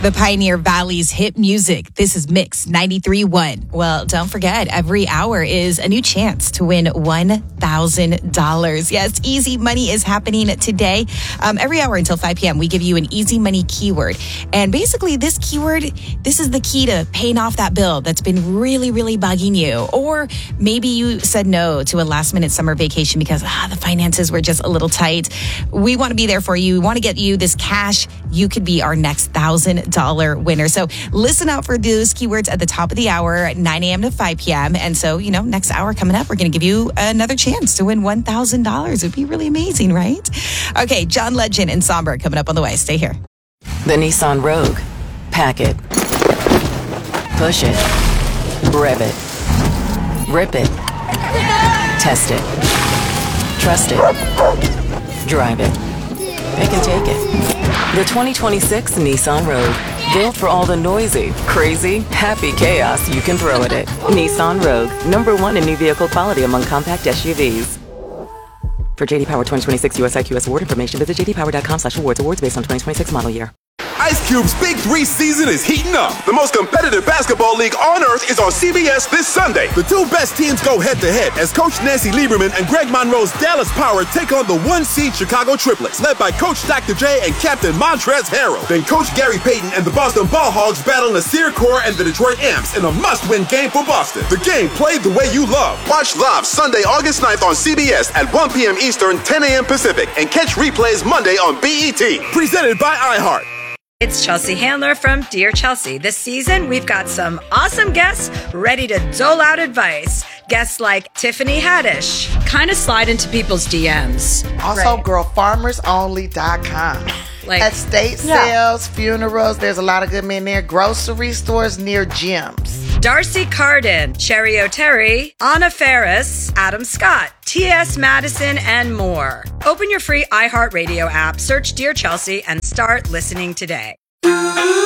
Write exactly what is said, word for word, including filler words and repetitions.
The Pioneer Valley's hit music. This is Mix ninety-three point one. Well, don't forget, every hour is a new chance to win one thousand dollars. Yes, easy money is happening today. Um, every hour until five p.m., we give you an easy money keyword. And basically, this keyword, this is the key to paying off that bill that's been really, really bugging you. Or maybe you said no to a last-minute summer vacation because ah, the finances were just a little tight. We want to be there for you. We want to get you this cash. You could be our next one thousand dollars winner. So listen out for those keywords at the top of the hour, nine a.m. to five p.m. And so, you know, next hour coming up, we're going to give you another chance to win one thousand dollars. It would be really amazing, right? Okay, John Legend and Somber coming up on the way. Stay here. The Nissan Rogue. Pack it. Push it. Rev it. Rip it. Test it. Trust it. Drive it. Pick and take it. The twenty twenty-six Nissan Rogue. Built for all the noisy, crazy, happy chaos you can throw at it. Nissan Rogue. Number one in new vehicle quality among compact S U Vs. For J D Power twenty twenty-six U S I Q S award information, visit j d power dot com slash awards. Awards based on twenty twenty-six model year. Ice Cube's Big Three season is heating up. The most competitive basketball league on earth is on C B S this Sunday. The two best teams go head-to-head as Coach Nancy Lieberman and Greg Monroe's Dallas Power take on the one-seed Chicago Triplets, led by Coach Doctor J and Captain Montrezl Harrell. Then Coach Gary Payton and the Boston Ball Hogs battle Nasir Kaur and the Detroit Amps in a must-win game for Boston. The game played the way you love. Watch live Sunday, August ninth on C B S at one p.m. Eastern, ten a.m. Pacific, and catch replays Monday on B E T. Presented by iHeart. It's Chelsea Handler from Dear Chelsea. This season, we've got some awesome guests ready to dole out advice. Guests like Tiffany Haddish. Kind of slide into people's D Ms. Also, Right. girl farmers only dot com. Like, Estate yeah. sales, funerals, there's a lot of good men there. Grocery stores near gyms. Darcy Carden, Sherry O'Terry, Anna Ferris, Adam Scott, T S. Madison, and more. Open your free iHeartRadio app, search Dear Chelsea, and start listening today.